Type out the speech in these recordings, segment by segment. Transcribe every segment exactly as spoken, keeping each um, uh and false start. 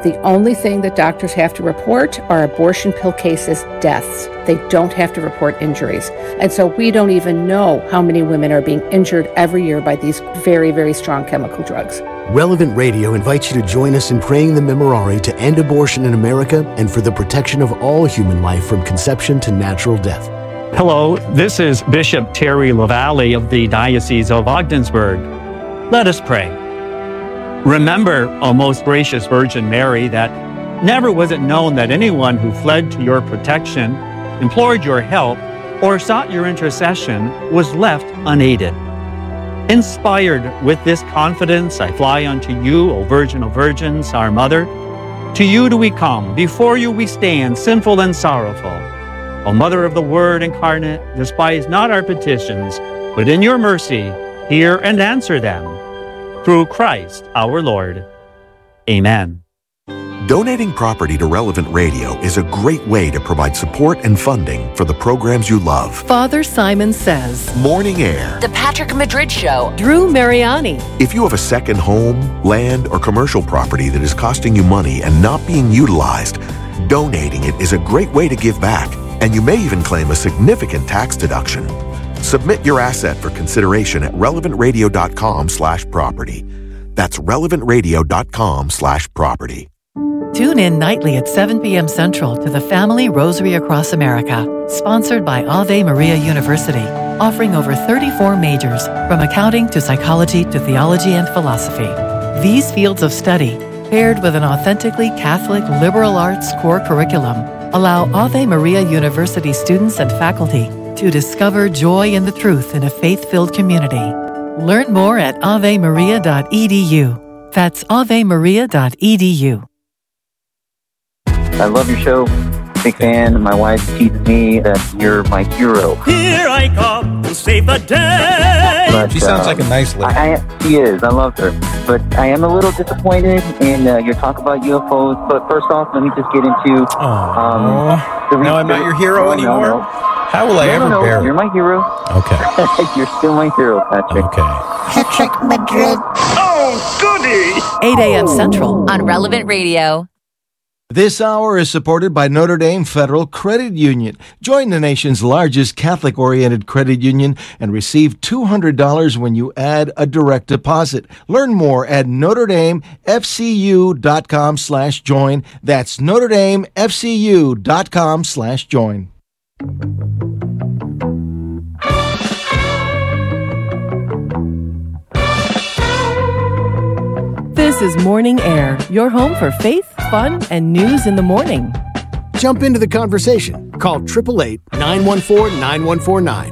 The only thing that doctors have to report are abortion pill cases, deaths. They don't have to report injuries. And so we don't even know how many women are being injured every year by these very, very strong chemical drugs. Relevant Radio invites you to join us in praying the Memorare to end abortion in America and for the protection of all human life from conception to natural death. Hello, this is Bishop Terry LaValle of the Diocese of Ogdensburg. Let us pray. Remember, O most gracious Virgin Mary, that never was it known that anyone who fled to your protection, implored your help, or sought your intercession was left unaided. Inspired with this confidence, I fly unto you, O Virgin of Virgins, our Mother. To you do we come, before you we stand, sinful and sorrowful. O Mother of the Word incarnate, despise not our petitions, but in your mercy hear and answer them. Through Christ our Lord. Amen. Donating property to Relevant Radio is a great way to provide support and funding for the programs you love. Father Simon Says, Morning Air, The Patrick Madrid Show, Drew Mariani. If you have a second home, land, or commercial property that is costing you money and not being utilized, donating it is a great way to give back, and you may even claim a significant tax deduction. Submit your asset for consideration at relevantradio.com slash property. That's relevantradio.com slash property. Tune in nightly at seven p.m. Central to the Family Rosary Across America, sponsored by Ave Maria University, offering over thirty-four majors, from accounting to psychology to theology and philosophy. These fields of study, paired with an authentically Catholic liberal arts core curriculum, allow Ave Maria University students and faculty to discover joy in the truth in a faith-filled community. Learn more at ave maria dot e d u. That's ave maria dot e d u. I love your show. Big fan. My wife teases me that you're my hero. Here I come to save the day. But, she sounds uh, like a nice lady. I, I, she is. I love her. But I am a little disappointed in uh, your talk about U F Os. But first off, let me just get into... Um, the now I'm not your hero no, anymore? No, no. How will I no, ever no, no. bear it? You're my hero. Okay. You're still my hero, Patrick. Okay. Patrick Madrid. Oh, goody! eight a.m. Central On Relevant Radio. This hour is supported by Notre Dame Federal Credit Union. Join the nation's largest Catholic-oriented credit union and receive two hundred dollars when you add a direct deposit. Learn more at notre dame f c u dot com slash join. That's notre dame f c u dot com slash join. This is Morning Air, your home for faith, fun, and news in the morning. Jump into the conversation. Call eight eight eight, nine one four, nine one four nine.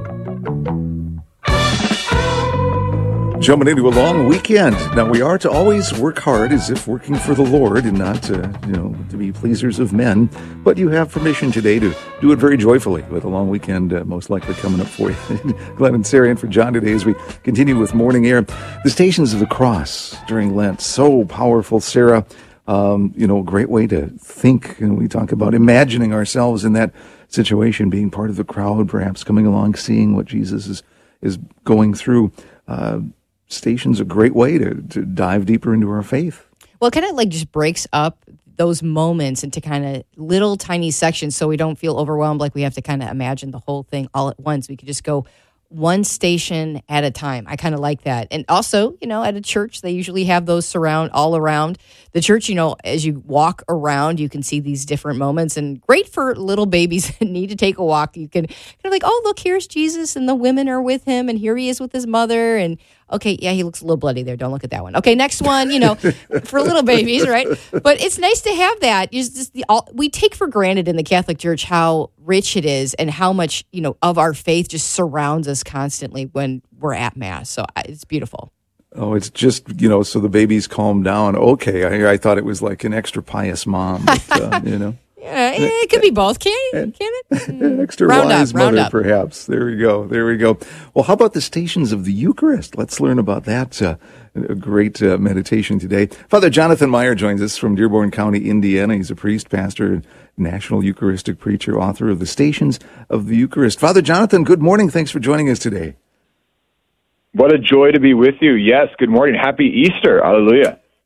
Jumping into a long weekend. Now, we are to always work hard as if working for the Lord and not to, you know, to be pleasers of men. But you have permission today to do it very joyfully with a long weekend uh, most likely coming up for you. Glenn and Sarah in for John today as we continue with Morning Air. The Stations of the Cross during Lent. So powerful, Sarah. Um, you know, a great way to think. And we talk about imagining ourselves in that situation, being part of the crowd, perhaps coming along, seeing what Jesus is, is going through. Uh, Station's a great way to, to dive deeper into our faith. Well, it kind of like just breaks up those moments into kind of little tiny sections so we don't feel overwhelmed like we have to kind of imagine the whole thing all at once. We could just go one station at a time. I kind of like that. And also, you know, at a church, they usually have those surround all around the church. You know, as you walk around, you can see these different moments, and great for little babies that need to take a walk. You can kind of like, oh, look, here's Jesus and the women are with him, and here he is with his mother. And okay, yeah, he looks a little bloody there. Don't look at that one. Okay, next one, you know, for little babies, right? But it's nice to have that. It's just the, all, we take for granted in the Catholic Church how rich it is and how much, you know, of our faith just surrounds us constantly when we're at Mass. So it's beautiful. Oh, it's just, you know, so the babies calm down. Okay, I, I thought it was like an extra pious mom, but, uh, you know. Yeah, it could be both, can it? Can it? An extra round wise up, round mother, up. perhaps. There we go. There we go. Well, how about the Stations of the Eucharist? Let's learn about that. Uh, a great uh, meditation today. Father Jonathan Meyer joins us from Dearborn County, Indiana. He's a priest, pastor, national Eucharistic preacher, author of the Stations of the Eucharist. Father Jonathan, good morning. Thanks for joining us today. What a joy to be with you. Yes, good morning. Happy Easter. Hallelujah.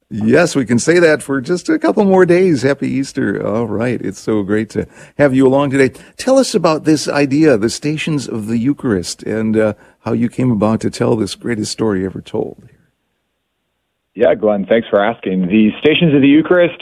Yes, we can say that for just a couple more days. Happy Easter. All right. It's so great to have you along today. Tell us about this idea, the Stations of the Eucharist, and uh, how you came about to tell this greatest story ever told. Yeah, Glenn, thanks for asking. The Stations of the Eucharist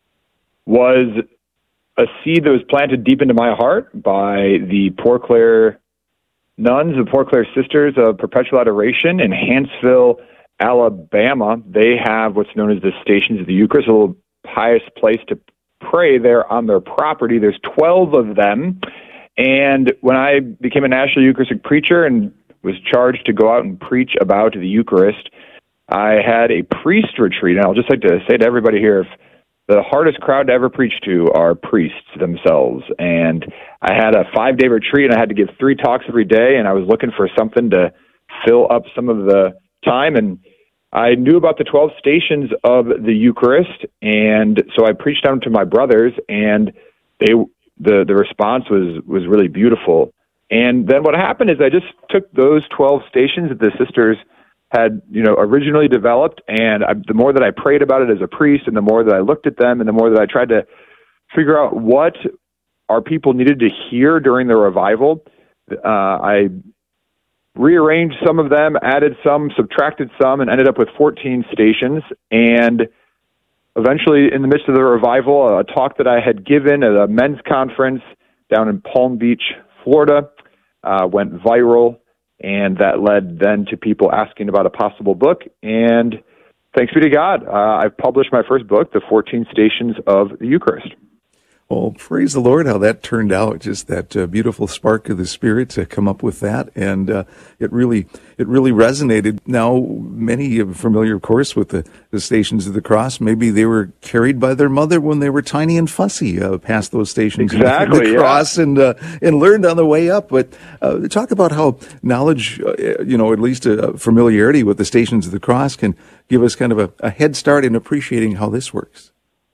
was a seed that was planted deep into my heart by the Poor Clare nuns, the Poor Clare Sisters of Perpetual Adoration in Hanceville, Alabama. They have what's known as the Stations of the Eucharist, a little pious place to pray there on their property. There's twelve of them. And when I became a national Eucharistic preacher and was charged to go out and preach about the Eucharist, I had a priest retreat. And I'll just like to say to everybody here, if the hardest crowd to ever preach to are priests themselves. And I had a five-day retreat, and I had to give three talks every day, and I was looking for something to fill up some of the time. And I knew about the twelve stations of the Eucharist, and so I preached them to my brothers, and they the, the response was, was really beautiful. And then what happened is I just took those twelve stations that the sisters had, you know, originally developed, and I, the more that I prayed about it as a priest, and the more that I looked at them, and the more that I tried to figure out what our people needed to hear during the revival, uh, I rearranged some of them, added some, subtracted some, and ended up with fourteen stations. And eventually, in the midst of the revival, a talk that I had given at a men's conference down in Palm Beach, Florida, uh, went viral. And that led then to people asking about a possible book. And thanks be to God, uh, I've published my first book, The fourteen Stations of the Eucharist. Well, praise the Lord how that turned out, just that uh, beautiful spark of the Spirit to come up with that. And uh, it really it really resonated. Now, many are familiar, of course, with the, the Stations of the Cross. Maybe they were carried by their mother when they were tiny and fussy uh, past those stations exactly, of the yeah. cross and, uh, and learned on the way up. But uh, talk about how knowledge, uh, you know, at least a familiarity with the Stations of the Cross can give us kind of a, a head start in appreciating how this works.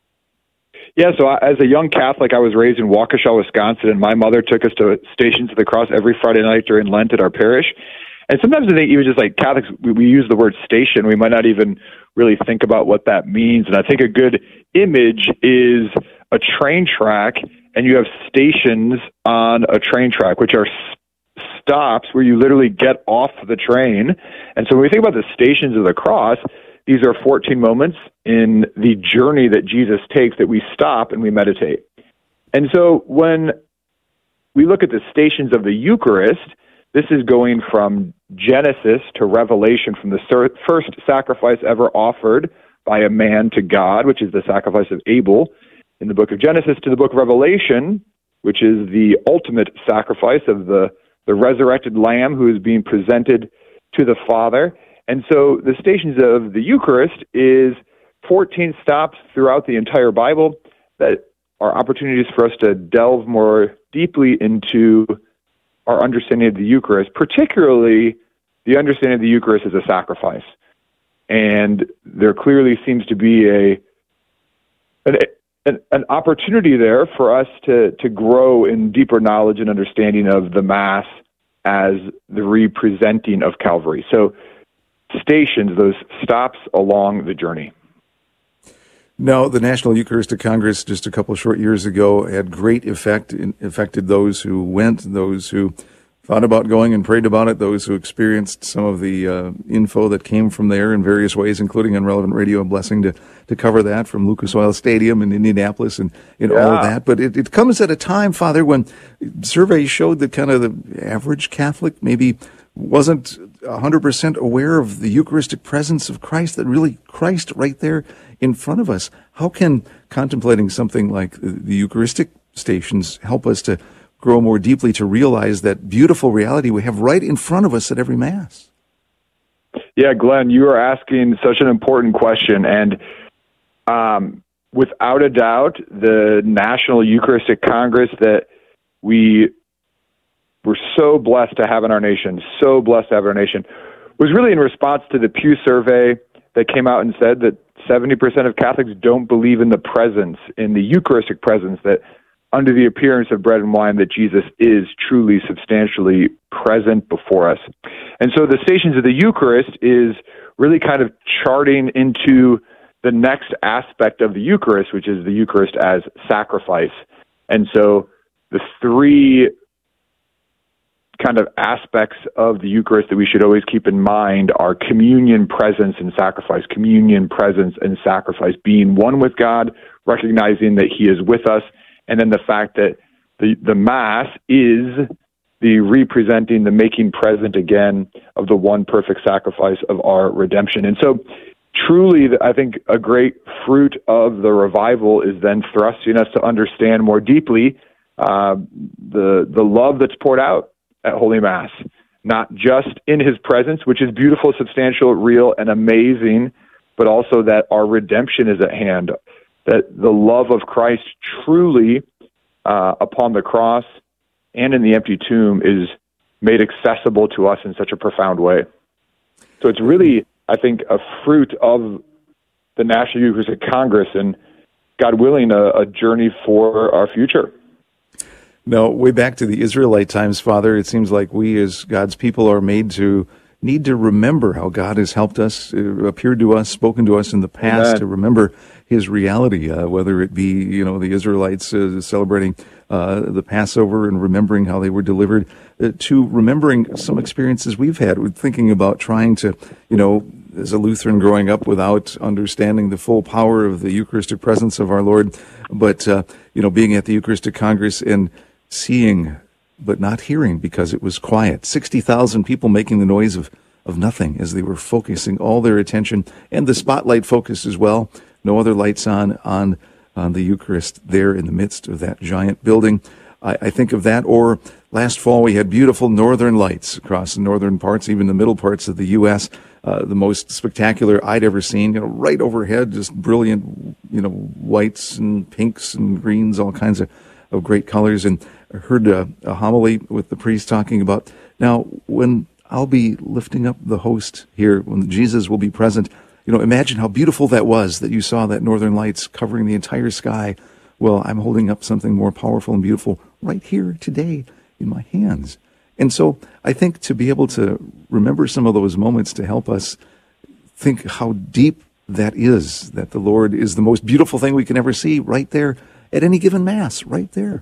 Yeah, so I, as a young Catholic, I was raised in Waukesha, Wisconsin, and my mother took us to Stations of the Cross every Friday night during Lent at our parish. And sometimes I think even just like Catholics, we, we use the word station. We might not even really think about what that means. And I think a good image is a train track, and you have stations on a train track, which are stops where you literally get off the train. And so when we think about the Stations of the Cross, these are fourteen moments in the journey that Jesus takes that we stop and we meditate. And so when we look at the stations of the Eucharist, this is going from Genesis to Revelation, from the first sacrifice ever offered by a man to God, which is the sacrifice of Abel in the book of Genesis, to the book of Revelation, which is the ultimate sacrifice of the, the resurrected Lamb who is being presented to the Father. And so the Stations of the Eucharist is fourteen stops throughout the entire Bible that are opportunities for us to delve more deeply into our understanding of the Eucharist, particularly the understanding of the Eucharist as a sacrifice. And there clearly seems to be a an, an, an opportunity there for us to, to grow in deeper knowledge and understanding of the Mass as the representing of Calvary. So stations, those stops along the journey. Now, the National Eucharistic Congress just a couple short years ago had great effect, affected those who went, those who thought about going and prayed about it, those who experienced some of the uh, info that came from there in various ways, including on Relevant Radio. A blessing to, to cover that from Lucas Oil Stadium in Indianapolis and, and yeah. all of that. But it, it comes at a time, Father, when surveys showed that kind of the average Catholic maybe wasn't one hundred percent aware of the Eucharistic presence of Christ, that really Christ right there in front of us. How can contemplating something like the Eucharistic stations help us to grow more deeply to realize that beautiful reality we have right in front of us at every Mass? Yeah, Glenn, you are asking such an important question. And um, without a doubt, the National Eucharistic Congress that we we're so blessed to have in our nation, so blessed to have in our nation, was really in response to the Pew survey that came out and said that seventy percent of Catholics don't believe in the presence, in the Eucharistic presence, that under the appearance of bread and wine, that Jesus is truly substantially present before us. And so the Stations of the Eucharist is really kind of charting into the next aspect of the Eucharist, which is the Eucharist as sacrifice. And so the three kind of aspects of the Eucharist that we should always keep in mind are communion, presence, and sacrifice. Communion, presence, and sacrifice. Being one with God, recognizing that He is with us, and then the fact that the, the Mass is the representing, the making present again of the one perfect sacrifice of our redemption. And so truly, I think a great fruit of the revival is then thrusting us to understand more deeply uh, the the love that's poured out at Holy Mass, not just in His presence, which is beautiful, substantial, real, and amazing, but also that our redemption is at hand, that the love of Christ truly uh, upon the cross and in the empty tomb is made accessible to us in such a profound way. So it's really, I think, a fruit of the National Eucharistic Congress and, God willing, a, a journey for our future. Now, way back to the Israelite times, Father, it seems like we as God's people are made to need to remember how God has helped us, uh, appeared to us, spoken to us in the past, Amen. To remember His reality, uh, whether it be, you know, the Israelites uh, celebrating uh, the Passover and remembering how they were delivered, uh, to remembering some experiences we've had with thinking about trying to, you know, as a Lutheran growing up without understanding the full power of the Eucharistic presence of our Lord, but, uh, you know, being at the Eucharistic Congress and seeing but not hearing because it was quiet. sixty thousand people making the noise of, of nothing as they were focusing all their attention, and the spotlight focus as well. No other lights on on, on the Eucharist there in the midst of that giant building. I, I think of that. Or last fall we had beautiful northern lights across the northern parts, even the middle parts of the U S Uh, the most spectacular I'd ever seen, you know, right overhead, just brilliant, you know, whites and pinks and greens, all kinds of, of great colors. And I heard a, a homily with the priest talking about, now, when I'll be lifting up the host here, when Jesus will be present, you know, imagine how beautiful that was, that you saw that northern lights covering the entire sky. Well, I'm holding up something more powerful and beautiful right here today in my hands. And so I think to be able to remember some of those moments to help us think how deep that is, that the Lord is the most beautiful thing we can ever see right there at any given Mass, right there.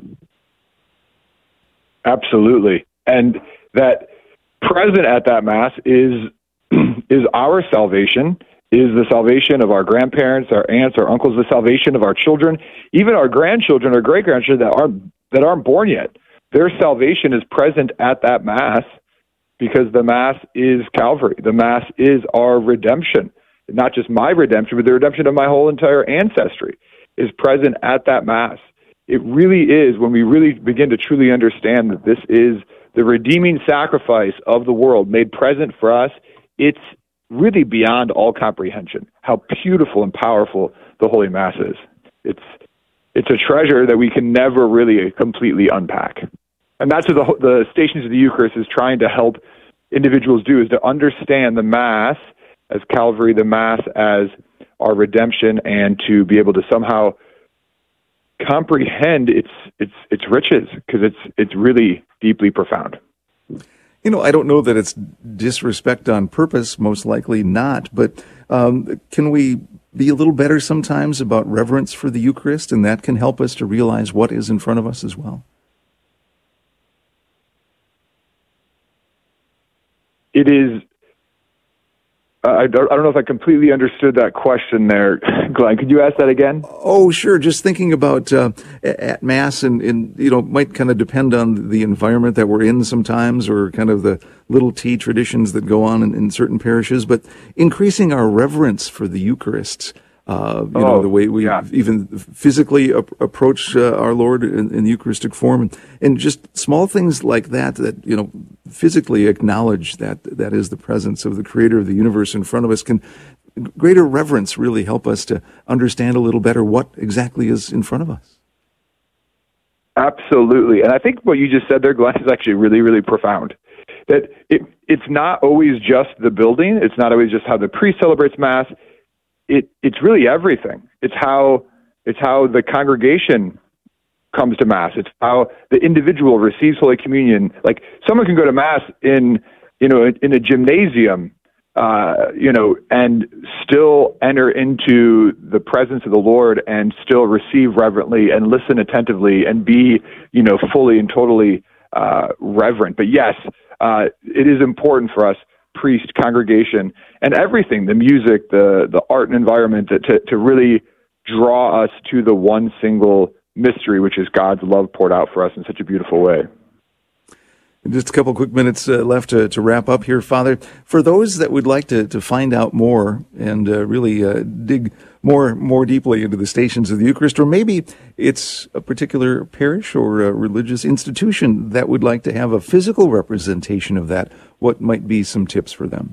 Absolutely. And that present at that Mass is is our salvation, is the salvation of our grandparents, our aunts, our uncles, the salvation of our children, even our grandchildren or great-grandchildren that aren't, that aren't born yet. Their salvation is present at that Mass because the Mass is Calvary. The Mass is our redemption. Not just my redemption, but the redemption of my whole entire ancestry is present at that Mass. It really is, when we really begin to truly understand that this is the redeeming sacrifice of the world made present for us, it's really beyond all comprehension how beautiful and powerful the Holy Mass is. It's It's a treasure that we can never really completely unpack. And that's what the, the Stations of the Eucharist is trying to help individuals do, is to understand the Mass as Calvary, the Mass as our redemption, and to be able to somehow comprehend its its its riches, because it's it's really deeply profound. You know, I don't know that it's disrespect on purpose, most likely not, but um, can we be a little better sometimes about reverence for the Eucharist, and that can help us to realize what is in front of us as well? It is, I don't, I don't know if I completely understood that question there, Glenn. Could you ask that again? Oh, sure. Just thinking about uh, at Mass, and, and, you know, might kind of depend on the environment that we're in sometimes, or kind of the little T traditions that go on in, in certain parishes, but increasing our reverence for the Eucharist, uh, you oh, know, the way we yeah. even physically ap- approach uh, our Lord in, in the Eucharistic form, and, and just small things like that, that, you know, physically acknowledge that that is the presence of the Creator of the universe in front of us, can greater reverence really help us to understand a little better what exactly is in front of us. Absolutely. And I think what you just said there, Glenn, is actually really, really profound. That it, it's not always just the building. It's not always just how the priest celebrates Mass. It, it's really everything. It's how, it's how the congregation comes to Mass. It's how the individual receives Holy Communion. Like, someone can go to Mass in, you know, in a gymnasium, uh, you know, and still enter into the presence of the Lord and still receive reverently and listen attentively and be, you know, fully and totally uh, reverent. But yes, uh, it is important for us, priest, congregation, and everything, the music, the, the art and environment, to, to, to really draw us to the one single mystery, which is God's love poured out for us in such a beautiful way. Just a couple quick minutes uh, left to, to wrap up here, Father. For those that would like to, to find out more and uh, really uh, dig more more deeply into the Stations of the Eucharist, or maybe it's a particular parish or a religious institution that would like to have a physical representation of that, what might be some tips for them?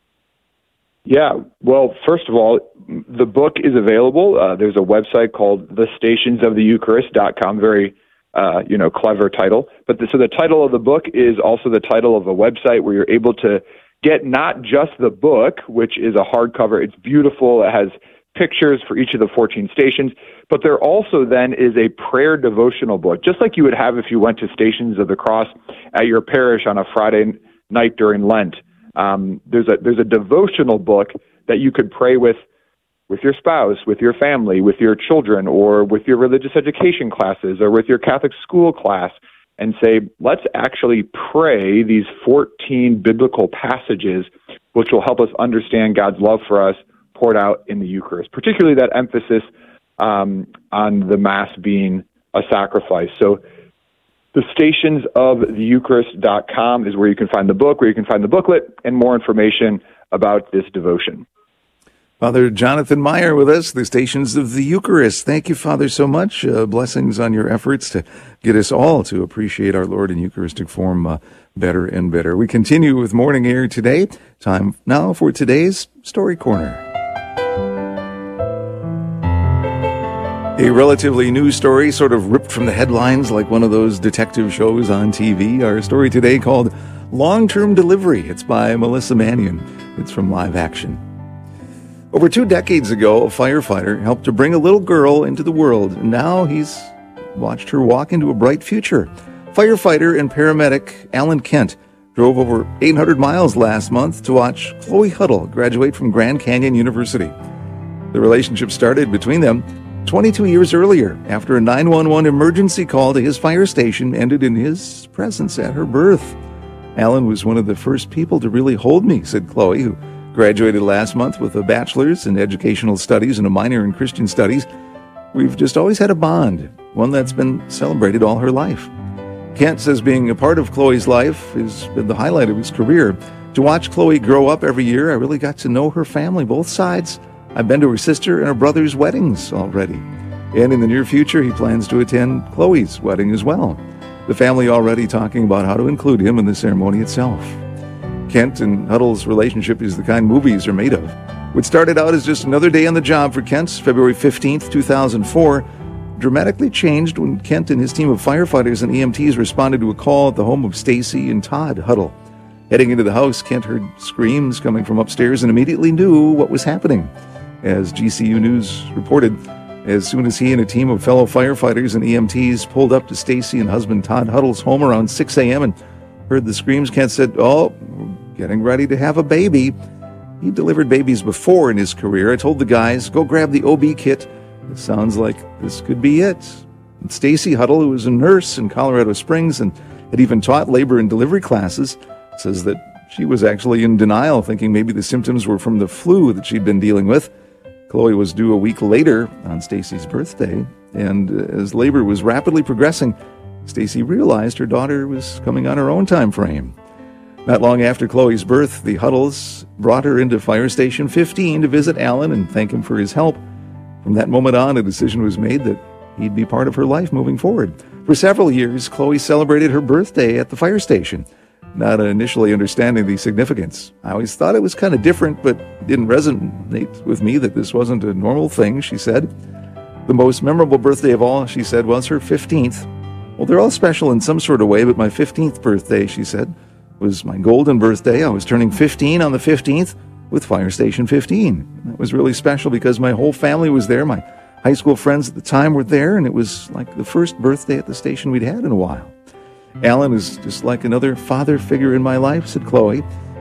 Yeah, well, first of all, the book is available. Uh, there's a website called the stations of the eucharist dot com, very Uh, you know, clever title. But the, so the title of the book is also the title of a website where you're able to get not just the book, which is a hardcover. It's beautiful. It has pictures for each of the fourteen stations. But there also then is a prayer devotional book, just like you would have if you went to Stations of the Cross at your parish on a Friday night during Lent. Um, there's a there's a devotional book that you could pray with with your spouse, with your family, with your children, or with your religious education classes, or with your Catholic school class, and say, let's actually pray these fourteen biblical passages, which will help us understand God's love for us poured out in the Eucharist, particularly that emphasis um, on the Mass being a sacrifice. So the stations of the eucharist dot com is where you can find the book, where you can find the booklet, and more information about this devotion. Father Jonathan Meyer with us, the Stations of the Eucharist. Thank you, Father, so much. Uh, blessings on your efforts to get us all to appreciate our Lord in Eucharistic form uh, better and better. We continue with Morning Air today. Time now for today's Story Corner. A relatively new story, sort of ripped from the headlines like one of those detective shows on T V. Our story today called Long-Term Delivery. It's by Melissa Mannion. It's from Live Action. Over two decades ago, a firefighter helped to bring a little girl into the world, and now he's watched her walk into a bright future. Firefighter and paramedic Alan Kent drove over eight hundred miles last month to watch Chloe Huddle graduate from Grand Canyon University. The relationship started between them twenty-two years earlier, after a nine one one emergency call to his fire station ended in his presence at her birth. Alan was one of the first people to really hold me, said Chloe, who graduated last month with a bachelor's in educational studies and a minor in Christian studies. We've just always had a bond, one that's been celebrated all her life. Kent says being a part of Chloe's life has been the highlight of his career. To watch Chloe grow up every year, I really got to know her family, both sides. I've been to her sister and her brother's weddings already. And in the near future, he plans to attend Chloe's wedding as well. The family already talking about how to include him in the ceremony itself. Kent and Huddle's relationship is the kind movies are made of. What started out as just another day on the job for Kent, February fifteenth, two thousand four, dramatically changed when Kent and his team of firefighters and E M Ts responded to a call at the home of Stacy and Todd Huddle. Heading into the house, Kent heard screams coming from upstairs and immediately knew what was happening. As G C U News reported, as soon as he and a team of fellow firefighters and E M Ts pulled up to Stacy and husband Todd Huddle's home around six a.m. and heard the screams, Kent said, "Oh, we're getting ready to have a baby." He delivered babies before in his career. I told the guys, go grab the O B kit. It sounds like this could be it. And Stacy Huddle, who was a nurse in Colorado Springs and had even taught labor and delivery classes, says that she was actually in denial, thinking maybe the symptoms were from the flu that she'd been dealing with. Chloe was due a week later on Stacy's birthday, and as labor was rapidly progressing, Stacy realized her daughter was coming on her own time frame. Not long after Chloe's birth, the Huddles brought her into Fire Station fifteen to visit Alan and thank him for his help. From that moment on, a decision was made that he'd be part of her life moving forward. For several years, Chloe celebrated her birthday at the fire station, not initially understanding the significance. I always thought it was kind of different, but it didn't resonate with me that this wasn't a normal thing, she said. The most memorable birthday of all, she said, was her fifteenth. Well, they're all special in some sort of way, but my fifteenth birthday, she said, was my golden birthday. I was turning fifteen on the fifteenth with Fire Station fifteen. That was really special because my whole family was there. My high school friends at the time were there, and it was like the first birthday at the station we'd had in a while. Alan is just like another father figure in my life, said Chloe.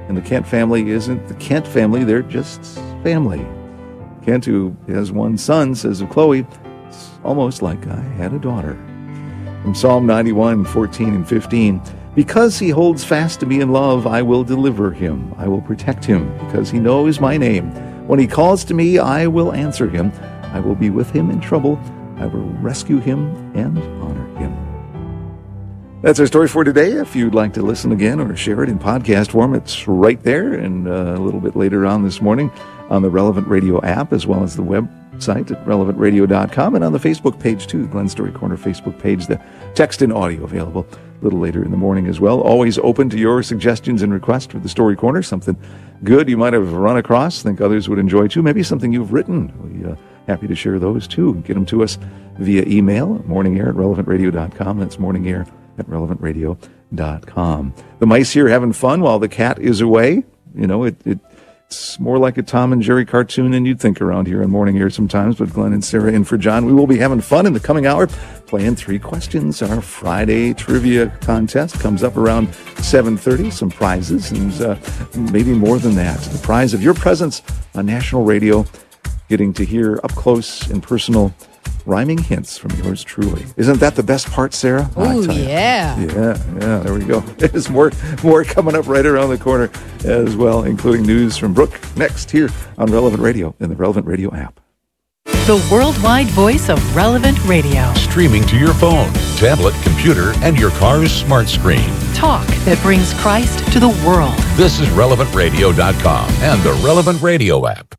And the Kent family isn't the Kent family, they're just family. Kent, who has one son, says of Chloe, it's almost like I had a daughter. From Psalm ninety-one, fourteen and fifteen, because he holds fast to me in love, I will deliver him. I will protect him, because he knows my name. When he calls to me, I will answer him. I will be with him in trouble. I will rescue him and honor him. That's our story for today. If you'd like to listen again or share it in podcast form, it's right there, and uh, a little bit later on this morning on the Relevant Radio app, as well as the website at relevant radio dot com, and on the Facebook page too, Glen Story Corner Facebook page, the text and audio available a little later in the morning as well. Always open to your suggestions and requests for the Story Corner, something good you might have run across, think others would enjoy too, maybe something you've written. We uh, happy to share those too. Get them to us via email, morningair at relevant radio dot com. That's morningair at relevant radio dot com. The mice here having fun while the cat is away. You know, it, it it's more like a Tom and Jerry cartoon than you'd think around here in Morning Air sometimes, but Glenn and Sarah in for John. We will be having fun in the coming hour, playing three questions. Our Friday trivia contest comes up around seven thirty. Some prizes, and uh, maybe more than that. The prize of your presence on national radio, getting to hear up close and personal rhyming hints from yours truly. Isn't that the best part, Sarah? Oh, yeah. Yeah, yeah, there we go. There's more, more coming up right around the corner as well, including news from Brooke next here on Relevant Radio in the Relevant Radio app. The worldwide voice of Relevant Radio. Streaming to your phone, tablet, computer, and your car's smart screen. Talk that brings Christ to the world. This is relevant radio dot com and the Relevant Radio app.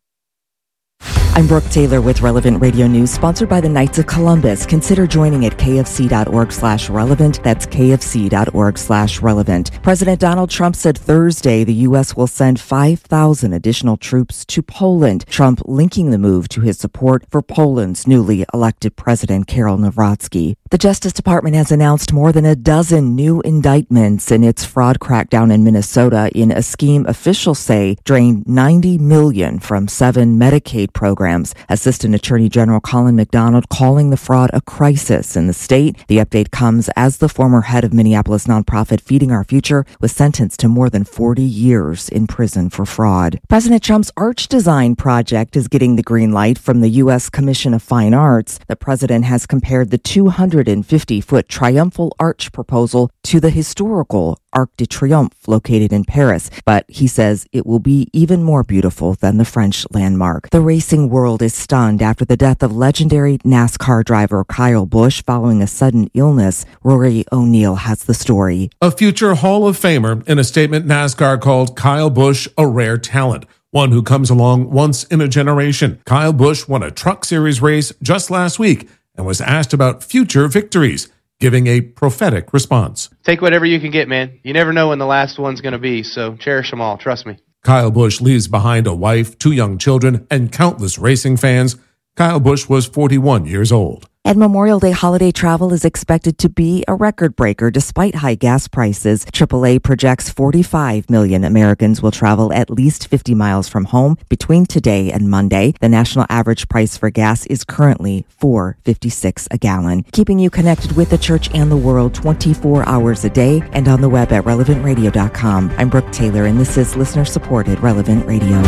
I'm Brooke Taylor with Relevant Radio News, sponsored by the Knights of Columbus. Consider joining at kfc.org slash relevant. That's kfc.org slash relevant. President Donald Trump said Thursday the U S will send five thousand additional troops to Poland. Trump linking the move to his support for Poland's newly elected president, Karol Nawrocki. The Justice Department has announced more than a dozen new indictments in its fraud crackdown in Minnesota in a scheme officials say drained ninety million dollars from seven Medicaid programs. Assistant Attorney General Colin McDonald calling the fraud a crisis in the state. The update comes as the former head of Minneapolis nonprofit Feeding Our Future was sentenced to more than forty years in prison for fraud. President Trump's arch design project is getting the green light from the U S Commission of Fine Arts. The president has compared the two hundred fifty foot triumphal arch proposal to the historical Arc de Triomphe located in Paris, but he says it will be even more beautiful than the French landmark. The racing world is stunned after the death of legendary NASCAR driver Kyle Busch following a sudden illness. Rory O'Neill has the story. A future Hall of Famer in a statement NASCAR called Kyle Busch a rare talent, one who comes along once in a generation. Kyle Busch won a Truck Series race just last week and was asked about future victories, giving a prophetic response. Take whatever you can get, man. You never know when the last one's going to be, so cherish them all. Trust me. Kyle Busch leaves behind a wife, two young children, and countless racing fans. Kyle Busch was forty-one years old. And Memorial Day holiday travel is expected to be a record breaker despite high gas prices. triple A projects forty-five million Americans will travel at least fifty miles from home between today and Monday. The national average price for gas is currently four dollars and fifty-six cents a gallon. Keeping you connected with the church and the world twenty-four hours a day and on the web at relevant radio dot com. I'm Brooke Taylor, and this is listener-supported Relevant Radio.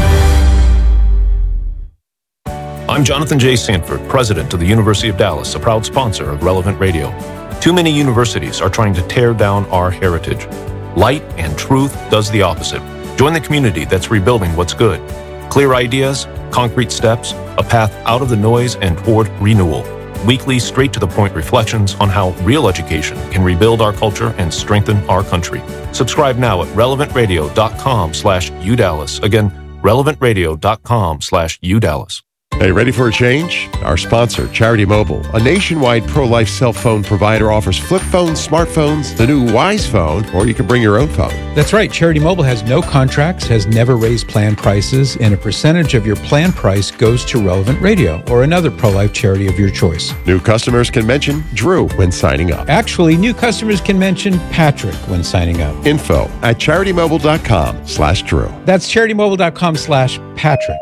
I'm Jonathan J. Sanford, president of the University of Dallas, a proud sponsor of Relevant Radio. Too many universities are trying to tear down our heritage. Light and truth does the opposite. Join the community that's rebuilding what's good. Clear ideas, concrete steps, a path out of the noise and toward renewal. Weekly, straight-to-the-point reflections on how real education can rebuild our culture and strengthen our country. Subscribe now at relevant radio dot com slash U Dallas. Again, relevant radio dot com slash U Dallas. Hey, ready for a change? Our sponsor, Charity Mobile, a nationwide pro-life cell phone provider, offers flip phones, smartphones, the new Wise phone, or you can bring your own phone. That's right. Charity Mobile has no contracts, has never raised plan prices, and a percentage of your plan price goes to Relevant Radio or another pro-life charity of your choice. New customers can mention Drew when signing up. Actually, new customers can mention Patrick when signing up. Info at charity mobile dot com slash Drew. That's charity mobile dot com slash Patrick.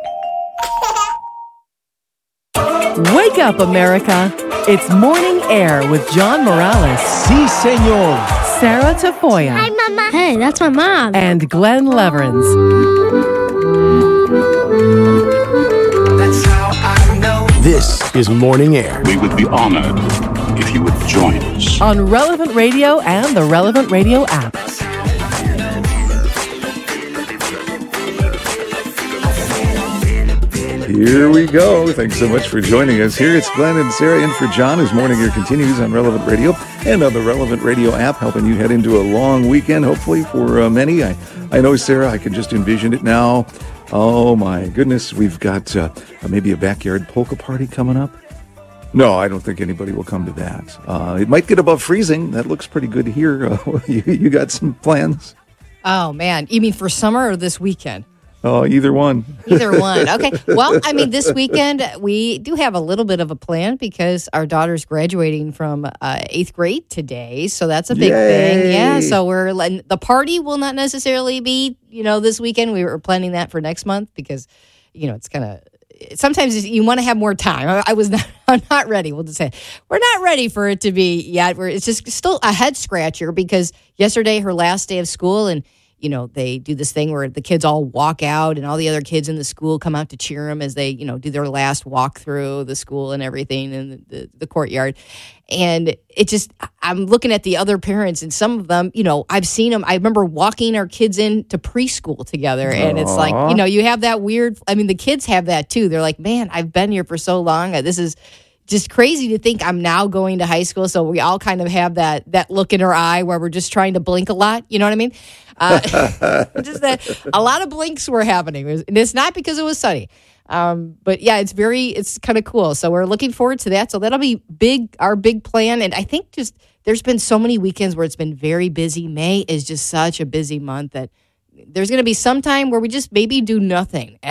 Wake up, America. It's Morning Air with John Morales. Si, senor. Sarah Tafoya. Hi, Mama. Hey, that's my mom. And Glenn Leverins. That's how I know. This is Morning Air. We would be honored if you would join us. On Relevant Radio and the Relevant Radio app. Here we go. Thanks so much for joining us. Here it's Glenn and Sarah in for John as Morning Air continues on Relevant Radio and on the Relevant Radio app, helping you head into a long weekend, hopefully for uh, many. I, I know, Sarah, I can just envision it now. Oh, my goodness. We've got uh, maybe a backyard polka party coming up. No, I don't think anybody will come to that. Uh, it might get above freezing. That looks pretty good here. Uh, you, you got some plans? Oh, man. You mean for summer or this weekend? Oh, either one. Either one. Okay. Well, I mean, this weekend we do have a little bit of a plan because our daughter's graduating from uh, eighth grade today. So that's a big Yay. thing. Yeah. So we're the party will not necessarily be, you know, this weekend. We were planning that for next month because, you know, it's kind of sometimes you want to have more time. I, I was not, I'm not ready. We'll just say we're not ready for it to be yet. We're, it's just still a head scratcher because yesterday, her last day of school, and you know, they do this thing where the kids all walk out and all the other kids in the school come out to cheer them as they, you know, do their last walk through the school and everything in the, the, the courtyard. And it just, I'm looking at the other parents and some of them, you know, I've seen them. I remember walking our kids into preschool together and Aww. It's like, you know, you have that weird, I mean, the kids have that too. They're like, man, I've been here for so long. This is just crazy to think I'm now going to high school. So we all kind of have that that look in our eye where we're just trying to blink a lot. You know what I mean? Uh, just that a lot of blinks were happening. And it's not because it was sunny. Um, but yeah, it's very, it's kind of cool. So we're looking forward to that. So that'll be big, our big plan. And I think just there's been so many weekends where it's been very busy. May is just such a busy month that there's going to be some time where we just maybe do nothing.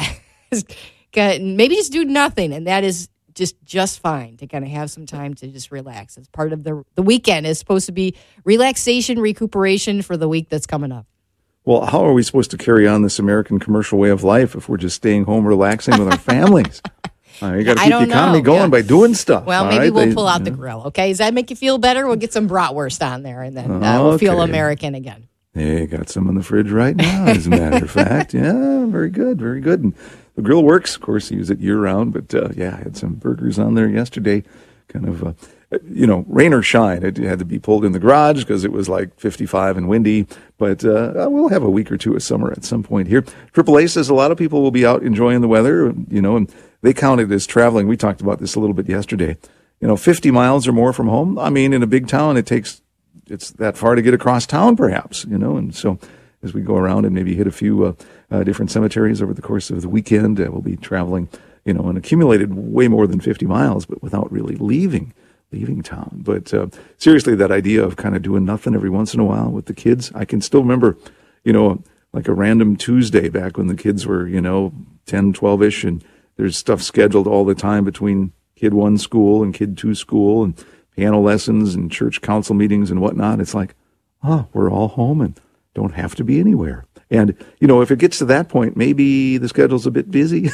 Maybe just do nothing. And that is just just fine to kind of have some time to just relax. It's part of the the weekend is supposed to be relaxation, recuperation for the week that's coming up. Well, how are we supposed to carry on this American commercial way of life if we're just staying home relaxing with our families? Uh, you got to keep the economy know. going yeah. by doing stuff. Well, maybe right? we'll they, pull out yeah. the grill. Okay, does that make you feel better? We'll get some bratwurst on there, and then uh, we'll okay. feel American again. Hey, got some in the fridge right now, as a matter of fact. Yeah, very good, very good. And the grill works. Of course, you use it year-round. But, uh, yeah, I had some burgers on there yesterday. Kind of, uh, you know, rain or shine. It had to be pulled in the garage because it was like fifty-five and windy. But uh, we'll have a week or two of summer at some point here. triple A says a lot of people will be out enjoying the weather, you know, and they count it as traveling. We talked about this a little bit yesterday. You know, fifty miles or more from home. I mean, in a big town, it takes, it's that far to get across town, perhaps, you know, and so as we go around and maybe hit a few uh, uh, different cemeteries over the course of the weekend, uh, we'll be traveling, you know, and accumulated way more than fifty miles, but without really leaving leaving town. But uh, seriously, that idea of kind of doing nothing every once in a while with the kids, I can still remember, you know, like a random Tuesday back when the kids were, you know, ten, twelve-ish, and there's stuff scheduled all the time between kid one school and kid two school and piano lessons and church council meetings and whatnot. It's like, oh, we're all home and don't have to be anywhere. And, you know, if it gets to that point, maybe the schedule's a bit busy.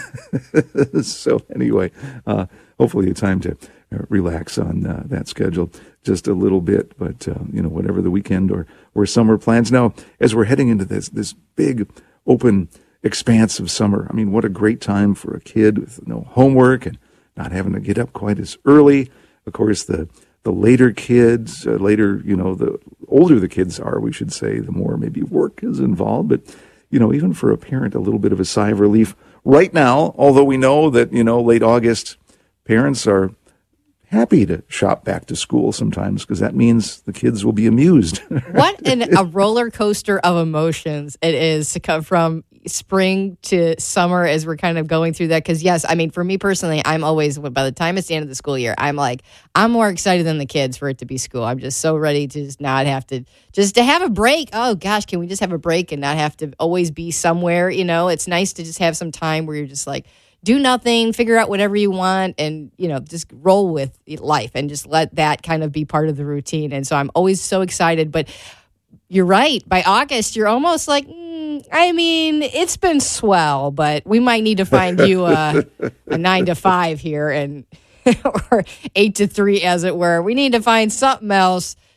So anyway, uh, hopefully it's time to relax on uh, that schedule just a little bit. But, uh, you know, whatever the weekend or, or summer plans. Now, as we're heading into this, this big open expanse of summer, I mean, what a great time for a kid with no homework and not having to get up quite as early. Of course, the The later kids, uh, later, you know, the older the kids are, we should say, the more maybe work is involved. But, you know, even for a parent, a little bit of a sigh of relief right now, although we know that, you know, late August, parents are happy to shop back to school sometimes because that means the kids will be amused. What an, a roller coaster of emotions it is to come from spring to summer as we're kind of going through that. Because, yes, I mean, for me personally, I'm always, by the time it's the end of the school year, I'm like, I'm more excited than the kids for it to be school. I'm just so ready to just not have to, just to have a break. Oh, gosh, can we just have a break and not have to always be somewhere? You know, it's nice to just have some time where you're just like, do nothing, figure out whatever you want, and, you know, just roll with life and just let that kind of be part of the routine. And so I'm always so excited. But you're right. By August, you're almost like, mm, I mean, it's been swell, but we might need to find you a, a nine to five here and or eight to three, as it were. We need to find something else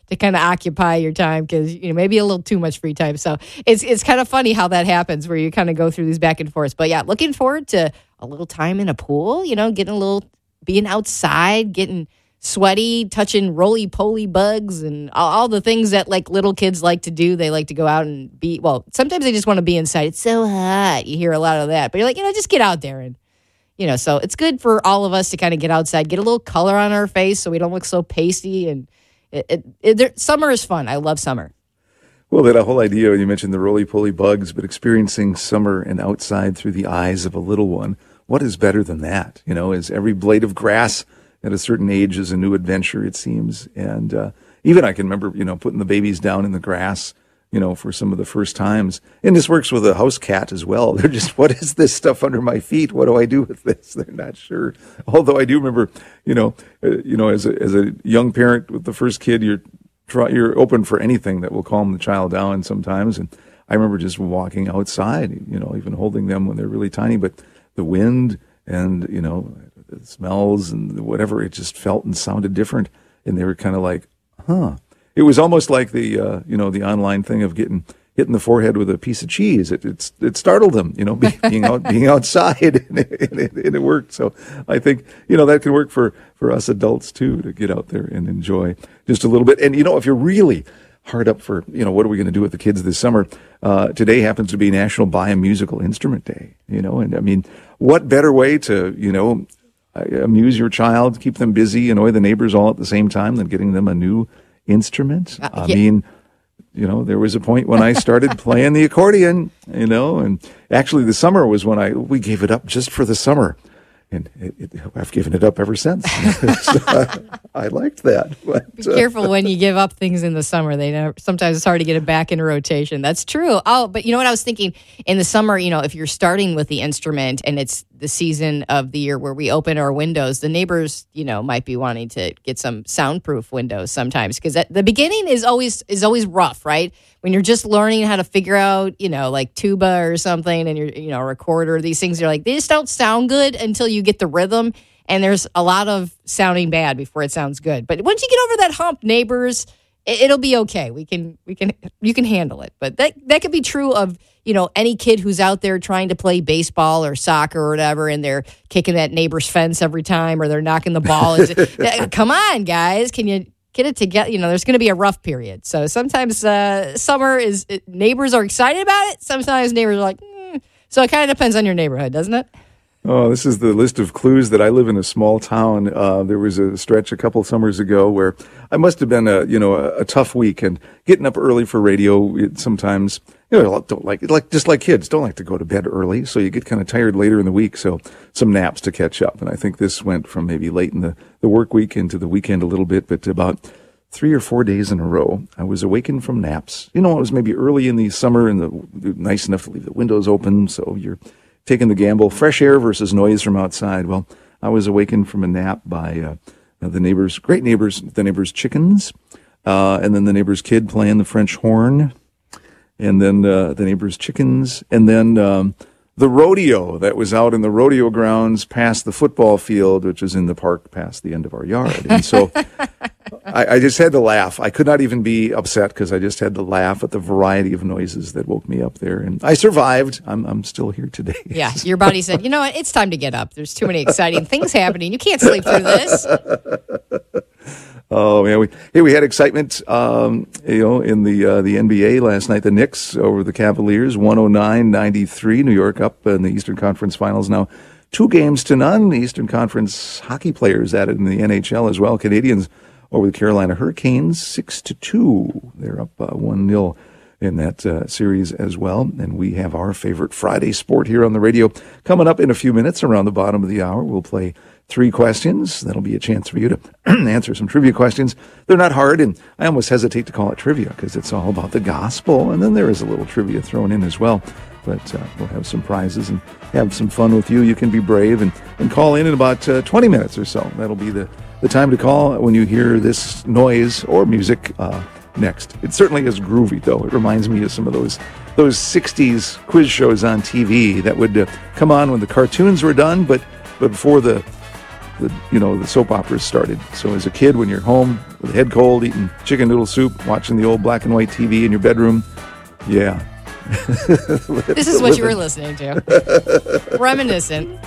to kind of occupy your time because, you know, maybe a little too much free time. So it's it's kind of funny how that happens where you kind of go through these back and forths. But yeah, looking forward to a little time in a pool, you know, getting a little, being outside, getting sweaty, touching roly-poly bugs and all, all the things that like little kids like to do. They like to go out and be, well, sometimes they just want to be inside. It's so hot. You hear a lot of that. But you're like, you know, just get out there and, you know, so it's good for all of us to kind of get outside, get a little color on our face so we don't look so pasty. And it, it, it, there, summer is fun. I love summer. Well, that whole idea, you mentioned the roly-poly bugs, but experiencing summer and outside through the eyes of a little one, what is better than that? You know, is every blade of grass at a certain age is a new adventure, it seems. And uh, even I can remember, you know, putting the babies down in the grass, you know, for some of the first times. And this works with a house cat as well. They're just, what is this stuff under my feet? What do I do with this? They're not sure. Although I do remember, you know, uh, you know, as a, as a young parent with the first kid, you're try, you're open for anything that will calm the child down sometimes. And I remember just walking outside, you know, even holding them when they're really tiny, but the wind and, you know, the smells and whatever, it just felt and sounded different. And they were kind of like, huh. It was almost like the, uh, you know, the online thing of getting hit in the forehead with a piece of cheese. It it, it startled them, you know, be, being out being outside, and it, and, it, and it worked. So I think, you know, that can work for, for us adults too, to get out there and enjoy just a little bit. And, you know, if you're really hard up for, you know, what are we going to do with the kids this summer? Uh, today happens to be National Buy a Musical Instrument Day, you know, and I mean, what better way to, you know, amuse your child, keep them busy, annoy the neighbors all at the same time than getting them a new instrument. Uh, I yeah. mean, you know, there was a point when I started playing the accordion, you know, and actually the summer was when I, we gave it up just for the summer. And it, it, I've given it up ever since. So I, I liked that. But, Be careful when you give up things in the summer. They never, sometimes it's hard to get it back into rotation. That's true. Oh, but you know what I was thinking? In the summer, you know, if you're starting with the instrument and it's the season of the year where we open our windows, the neighbors, you know, might be wanting to get some soundproof windows sometimes, because at the beginning is always is always rough, right? When you're just learning how to figure out, you know, like tuba or something, and you're, you know, a recorder, these things are like, they just don't sound good until you get the rhythm. And there's a lot of sounding bad before it sounds good. But once you get over that hump, neighbors, it, it'll be okay. We can, we can, you can handle it. But that that could be true of, you know, any kid who's out there trying to play baseball or soccer or whatever, and they're kicking that neighbor's fence every time, or they're knocking the ball. Into, come on, guys, can you get it together? You know, there's going to be a rough period. So sometimes uh, summer is, it, neighbors are excited about it. Sometimes neighbors are like, mm. So it kind of depends on your neighborhood, doesn't it? Oh, this is the list of clues that I live in a small town. Uh, there was a stretch a couple summers ago where I must have been a, you know, a, a tough week, and getting up early for radio, it sometimes, you know, don't like, like, just like kids, don't like to go to bed early. So you get kind of tired later in the week. So some naps to catch up. And I think this went from maybe late in the, the work week into the weekend a little bit, but about three or four days in a row, I was awakened from naps. You know, it was maybe early in the summer and the, nice enough to leave the windows open. So you're taking the gamble, fresh air versus noise from outside. Well, I was awakened from a nap by uh, the neighbors, great neighbors, the neighbors' chickens, uh, and then the neighbor's kid playing the French horn, and then uh, the neighbor's chickens, and then um, the rodeo that was out in the rodeo grounds past the football field, which is in the park past the end of our yard. And so I, I just had to laugh. I could not even be upset because I just had to laugh at the variety of noises that woke me up there. And I survived. I'm I'm still here today. Yeah, your body said, you know what, it's time to get up. There's too many exciting things happening. You can't sleep through this. Oh man, we hey we had excitement, um, you know, in the uh, the N B A last night. The Knicks over the Cavaliers, one oh nine ninety-three. New York up in the Eastern Conference Finals now, two games to none. The Eastern Conference hockey players added in the N H L as well. Canadians over the Carolina Hurricanes, six to two. They're up uh, one nil in that uh, series as well. And we have our favorite Friday sport here on the radio coming up in a few minutes. Around the bottom of the hour, we'll play three questions. That'll be a chance for you to answer some trivia questions. They're not hard, and I almost hesitate to call it trivia because it's all about the gospel, and then there is a little trivia thrown in as well. But uh, we'll have some prizes and have some fun with you. You can be brave and, and call in in about uh, twenty minutes or so. That'll be the, the time to call when you hear this noise or music uh, next. It certainly is groovy, though. It reminds me of some of those those sixties quiz shows on T V that would uh, come on when the cartoons were done, but, but before the the you know the soap operas started. So as a kid, when you're home with a head cold, eating chicken noodle soup, watching the old black and white T V in your bedroom, yeah. This is what you were listening to. Reminiscent.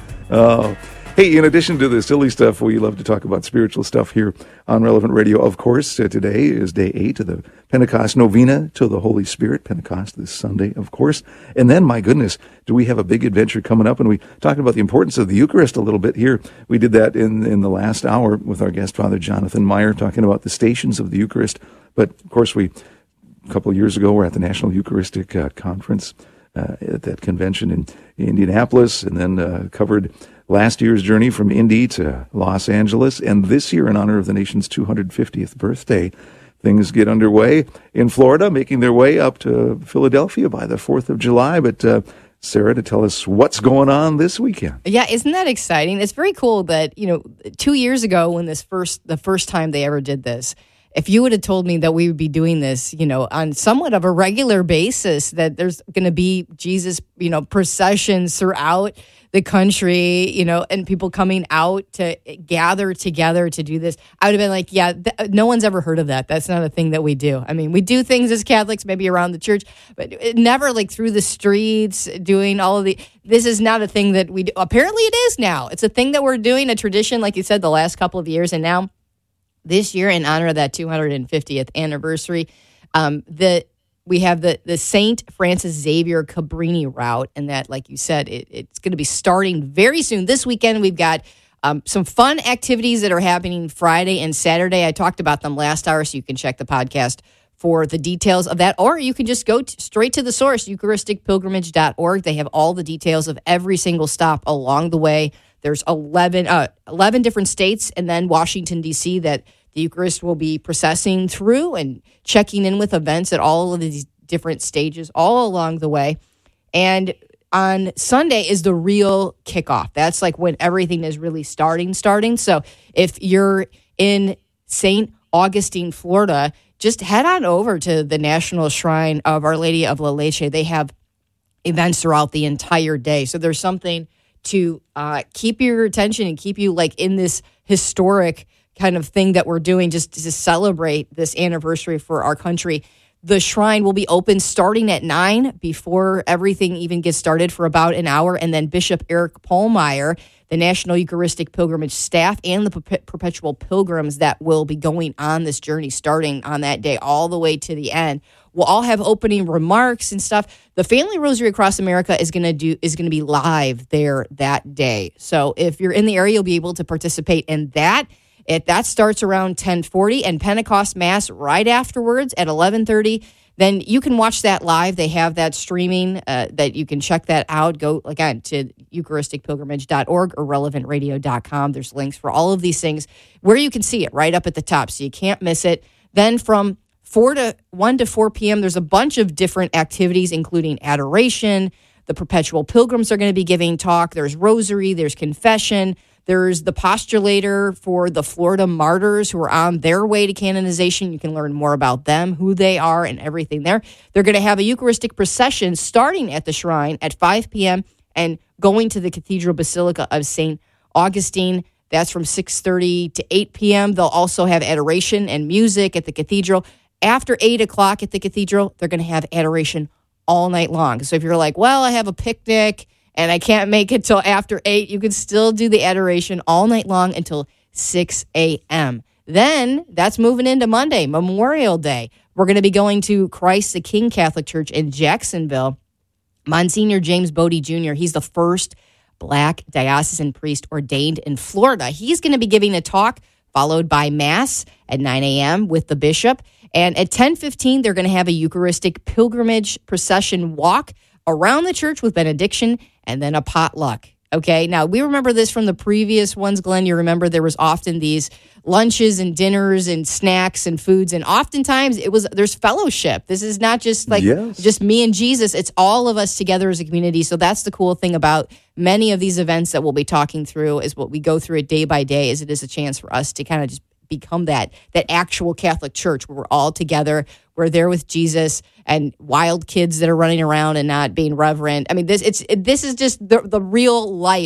Oh. Hey, in addition to the silly stuff, we love to talk about spiritual stuff here on Relevant Radio. Of course, uh, today is day eight of the Pentecost Novena to the Holy Spirit. Pentecost this Sunday, of course. And then, my goodness, do we have a big adventure coming up? And we talked about the importance of the Eucharist a little bit here. We did that in, in the last hour with our guest, Father Jonathan Meyer, talking about the stations of the Eucharist. But, of course, we a couple of years ago, we're at the National Eucharistic uh, Conference uh, at that convention in Indianapolis, and then uh, covered last year's journey from Indy to Los Angeles, and this year, in honor of the nation's two hundred fiftieth birthday, things get underway in Florida, making their way up to Philadelphia by the fourth of July. But uh, Sarah, to tell us what's going on this weekend. Yeah, isn't that exciting? It's very cool that, you know, two years ago when this first, the first time they ever did this, if you would have told me that we would be doing this, you know, on somewhat of a regular basis, that there's going to be Jesus, you know, processions throughout the country, you know, and people coming out to gather together to do this, I would have been like, yeah, th- no one's ever heard of that. That's not a thing that we do. I mean, we do things as Catholics, maybe around the church, but it never like through the streets doing all of the, this is not a thing that we do. Apparently it is now. It's a thing that we're doing, a tradition, like you said, the last couple of years. And now this year, in honor of that two hundred fiftieth anniversary, um, the we have the, the Saint Francis Xavier Cabrini route, and that, like you said, it, it's going to be starting very soon. This weekend, we've got um, some fun activities that are happening Friday and Saturday. I talked about them last hour, so you can check the podcast for the details of that, or you can just go t- straight to the source, Eucharistic Pilgrimage dot org. They have all the details of every single stop along the way. There's eleven, uh, eleven different states, and then Washington, D C, that the Eucharist will be processing through and checking in with events at all of these different stages all along the way. And on Sunday is the real kickoff. That's like when everything is really starting, starting. So if you're in Saint Augustine, Florida, just head on over to the National Shrine of Our Lady of La Leche. They have events throughout the entire day. So there's something to uh, keep your attention and keep you like in this historic kind of thing that we're doing just to celebrate this anniversary for our country. The shrine will be open starting at nine before everything even gets started for about an hour. And then Bishop Eric Pohlmeyer, the National Eucharistic Pilgrimage staff, and the per- perpetual pilgrims that will be going on this journey starting on that day all the way to the end, will all have opening remarks and stuff. The Family Rosary Across America is going to do is going to be live there that day. So if you're in the area, you'll be able to participate in that. It, that starts around ten forty, and Pentecost Mass right afterwards at eleven thirty. Then you can watch that live. They have that streaming uh, that you can check that out. Go, again, to Eucharistic Pilgrimage dot org or Relevant Radio dot com. There's links for all of these things where you can see it right up at the top, so you can't miss it. Then from four to one to four p.m., there's a bunch of different activities, including adoration. The perpetual pilgrims are going to be giving talk. There's rosary. There's confession. There's the postulator for the Florida martyrs who are on their way to canonization. You can learn more about them, who they are, and everything there. They're going to have a Eucharistic procession starting at the shrine at five p.m. and going to the Cathedral Basilica of Saint Augustine. That's from six thirty to eight p.m. They'll also have adoration and music at the cathedral. After eight o'clock at the cathedral, they're going to have adoration all night long. So if you're like, well, I have a picnic and I can't make it till after eight, you can still do the adoration all night long until six a.m. Then that's moving into Monday, Memorial Day. We're going to be going to Christ the King Catholic Church in Jacksonville. Monsignor James Bodie Junior, he's the first Black diocesan priest ordained in Florida. He's going to be giving a talk followed by Mass at nine a.m. with the bishop. And at ten fifteen, they're going to have a Eucharistic pilgrimage procession walk around the church with benediction and then a potluck. Okay, now we remember this from the previous ones, Glenn. You remember there was often these lunches and dinners and snacks and foods, and oftentimes it was there's fellowship. This is not just like yes. just me and Jesus. It's all of us together as a community. So that's the cool thing about many of these events that we'll be talking through is what we go through it day by day, is it is a chance for us to kind of just become that that actual Catholic church where we're all together. We're there with Jesus and wild kids that are running around and not being reverent. I mean, this it's it, this is just the the real life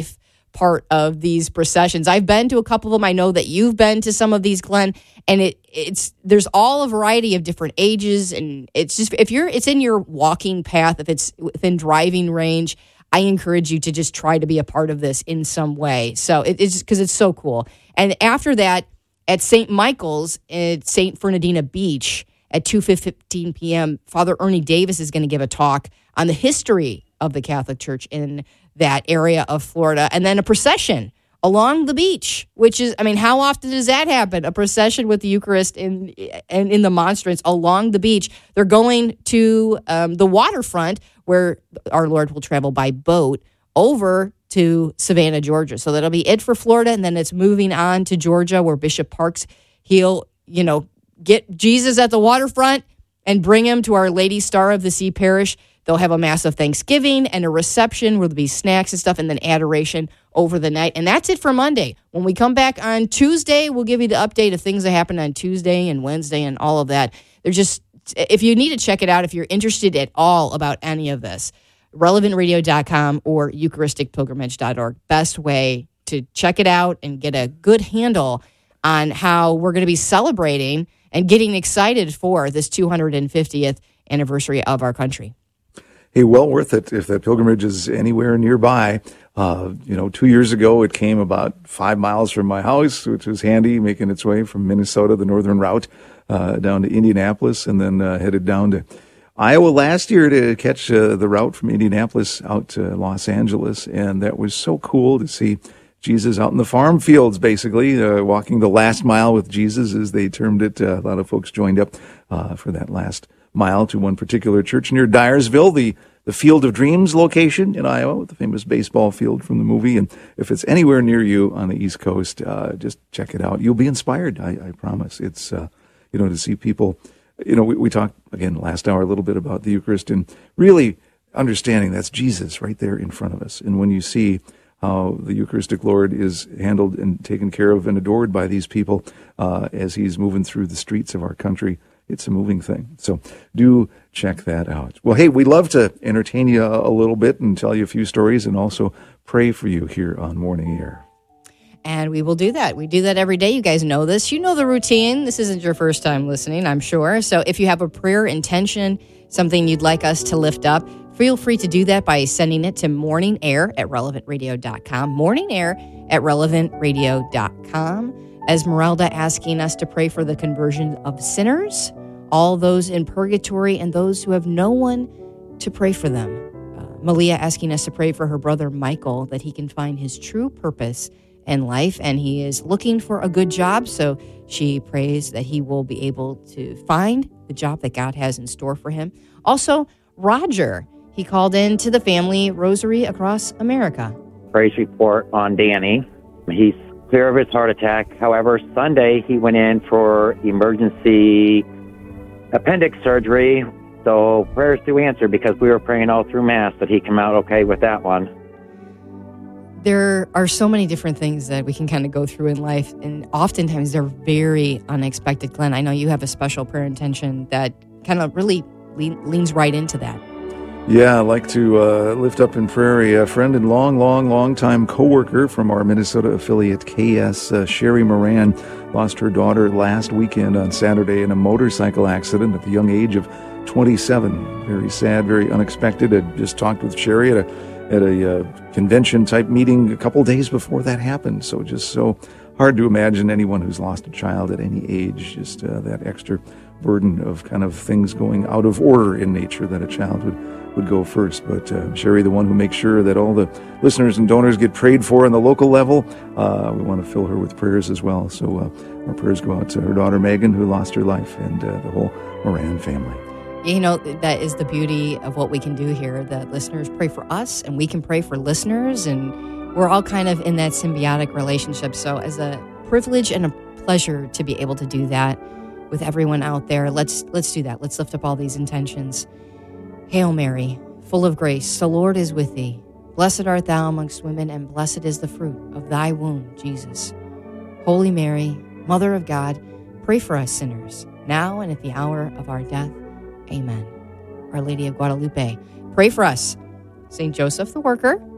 part of these processions. I've been to a couple of them. I know that you've been to some of these, Glenn, and it it's there's all a variety of different ages, and it's just if you're it's in your walking path, if it's within driving range, I encourage you to just try to be a part of this in some way. So it, it's because it's so cool. And after that, at Saint Michael's at Saint Fernandina Beach at two fifteen p.m., Father Ernie Davis is going to give a talk on the history of the Catholic Church in that area of Florida, and then a procession along the beach, which is, I mean, how often does that happen? A procession with the Eucharist in and in the monstrance along the beach. They're going to um, the waterfront where our Lord will travel by boat over to Savannah, Georgia. So that'll be it for Florida, and then it's moving on to Georgia where Bishop Parks, he'll, you know, get Jesus at the waterfront and bring him to Our Lady Star of the Sea Parish. They'll have a mass of Thanksgiving and a reception where there'll be snacks and stuff, and then adoration over the night. And that's it for Monday. When we come back on Tuesday, we'll give you the update of things that happened on Tuesday and Wednesday and all of that. They're just, if you need to check it out, if you're interested at all about any of this, relevant radio dot com or eucharistic pilgrimage dot org. Best way to check it out and get a good handle on how we're going to be celebrating and getting excited for this two hundred fiftieth anniversary of our country. Hey, well worth it if that pilgrimage is anywhere nearby. Uh, you know, two years ago, it came about five miles from my house, which was handy, making its way from Minnesota, the northern route, uh, down to Indianapolis, and then uh, headed down to Iowa last year to catch uh, the route from Indianapolis out to Los Angeles. And that was so cool to see Jesus out in the farm fields, basically, uh, walking the last mile with Jesus, as they termed it. Uh, a lot of folks joined up uh, for that last mile to one particular church near Dyersville, the, the Field of Dreams location in Iowa, the famous baseball field from the movie. And if it's anywhere near you on the East Coast, uh, just check it out. You'll be inspired, I, I promise. It's, uh, you know, to see people, you know, we, we talked, again, last hour a little bit about the Eucharist and really understanding that's Jesus right there in front of us. And when you see how the Eucharistic Lord is handled and taken care of and adored by these people uh, as he's moving through the streets of our country, it's a moving thing. So do check that out. Well, hey, we love to entertain you a, a little bit and tell you a few stories and also pray for you here on Morning Air. And we will do that. We do that every day. You guys know this. You know the routine. This isn't your first time listening, I'm sure. So if you have a prayer intention, something you'd like us to lift up, feel free to do that by sending it to morning air at relevant radio dot com. morning air at relevant radio dot com. Esmeralda asking us to pray for the conversion of sinners, all those in purgatory, and those who have no one to pray for them. Uh, Malia asking us to pray for her brother Michael, that he can find his true purpose in life, and he is looking for a good job, so she prays that he will be able to find the job that God has in store for him. Also, Roger, he called in to the family rosary across America. Praise report on Danny. He's clear of his heart attack. However, Sunday he went in for emergency appendix surgery. So prayers to answer, because we were praying all through Mass that he come out okay with that one. There are so many different things that we can kind of go through in life, and oftentimes they're very unexpected. Glenn, I know you have a special prayer intention that kind of really le- leans right into that. Yeah, I'd like to uh, lift up in prayer a friend and long, long, long time co-worker from our Minnesota affiliate K S, uh, Sherry Moran, lost her daughter last weekend on Saturday in a motorcycle accident at the young age of twenty-seven. Very sad, very unexpected. I just talked with Sherry at a at a uh, convention-type meeting a couple days before that happened. So just so hard to imagine anyone who's lost a child at any age, just uh, that extra burden of kind of things going out of order in nature that a child would, would go first. But uh, Sherry, the one who makes sure that all the listeners and donors get prayed for on the local level, uh, we want to fill her with prayers as well. So uh, our prayers go out to her daughter Megan, who lost her life, and uh, the whole Moran family. You know, that is the beauty of what we can do here, that listeners pray for us and we can pray for listeners, and we're all kind of in that symbiotic relationship. So as a privilege and a pleasure to be able to do that with everyone out there, let's let's do that. Let's lift up all these intentions. Hail Mary, full of grace, the Lord is with thee. Blessed art thou amongst women, and blessed is the fruit of thy womb, Jesus. Holy Mary, Mother of God, pray for us sinners, now and at the hour of our death. Amen. Our Lady of Guadalupe, pray for us. Saint Joseph the Worker,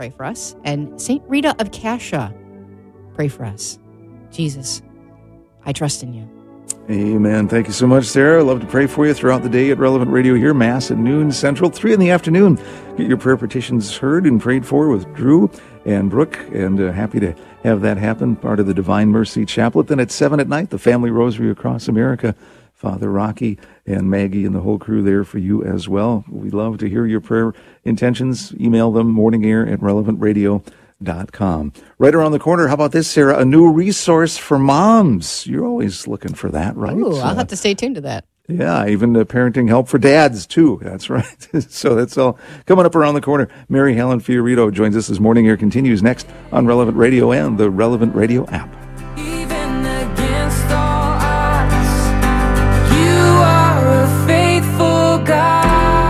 pray for us. And Saint Rita of Cascia, pray for us. Jesus, I trust in you. Amen. Thank you so much, Sarah. Love to pray for you throughout the day at Relevant Radio here. Mass at noon Central, three in the afternoon. Get your prayer petitions heard and prayed for with Drew and Brooke, and uh, happy to have that happen, part of the Divine Mercy Chaplet. Then at seven at night, the Family Rosary Across America. Father Rocky and Maggie and the whole crew there for you as well. We love to hear your prayer intentions. Email them, morningair at relevant radio dot com. Right around the corner, how about this, Sarah? A new resource for moms. You're always looking for that, right? Ooh, I'll uh, have to stay tuned to that. Yeah, even uh, parenting help for dads, too. That's right. So that's all coming up around the corner. Mary Helen Fiorito joins us as Morning Air continues next on Relevant Radio and the Relevant Radio app. Even against all odds, you are a faithful God.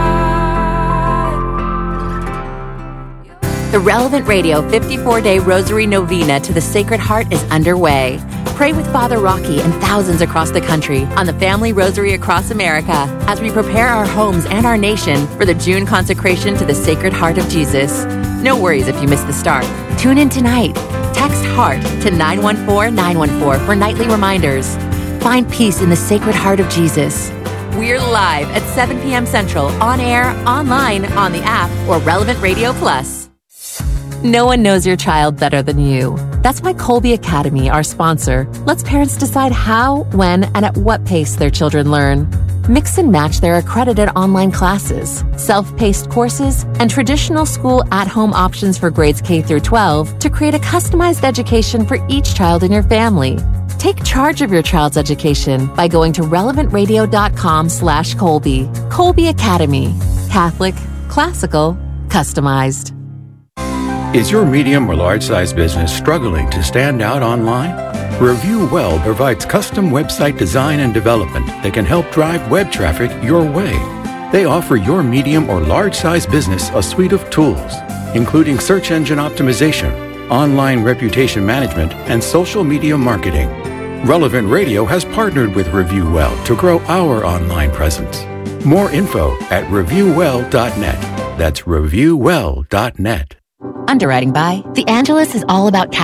The Relevant Radio fifty-four day Rosary Novena to the Sacred Heart is underway. Pray with Father Rocky and thousands across the country on the Family Rosary Across America as we prepare our homes and our nation for the June consecration to the Sacred Heart of Jesus. No worries if you miss the start. Tune in tonight. Text HEART to nine one four nine one four for nightly reminders. Find peace in the Sacred Heart of Jesus. We're live at seven p.m. Central, on air, online, on the app, or Relevant Radio Plus. No one knows your child better than you. That's why Colby Academy, our sponsor, lets parents decide how, when, and at what pace their children learn. Mix and match their accredited online classes, self-paced courses, and traditional school at-home options for grades K through twelve to create a customized education for each child in your family. Take charge of your child's education by going to relevant radio dot com slash Colby. Colby Academy. Catholic, classical, customized. Is your medium or large size business struggling to stand out online? Review Well provides custom website design and development that can help drive web traffic your way. They offer your medium or large size business a suite of tools, including search engine optimization, online reputation management, and social media marketing. Relevant Radio has partnered with Review Well to grow our online presence. More info at review well dot net. That's review well dot net. Underwriting by The Angelus is all about